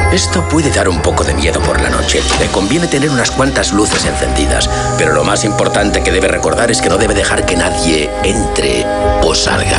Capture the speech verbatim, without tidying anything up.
Esto puede dar un poco de miedo por la noche. Le conviene tener unas cuantas luces encendidas. Pero lo más importante que debe recordar es que no debe dejar que nadie entre o salga.